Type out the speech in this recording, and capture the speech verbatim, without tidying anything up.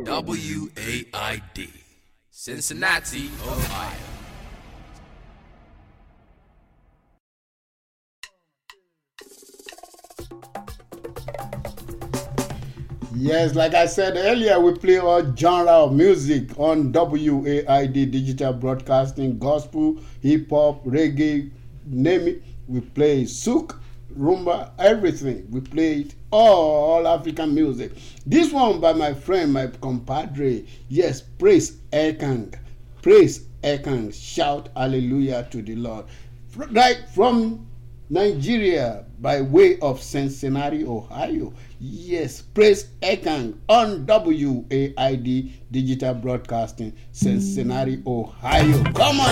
W A I D, Cincinnati, Ohio. Yes, like I said earlier, we play all genre of music on W A I D Digital Broadcasting, gospel, hip hop, reggae, name it. We play souk, rumba, everything. We play it all African music. This one by my friend, my compadre. Yes, praise Ekang. Praise Ekang. Shout hallelujah to the Lord. Right from Nigeria by way of Cincinnati, Ohio. Yes, praise Ekang on W A I D Digital Broadcasting, Cincinnati, Ohio. Come on.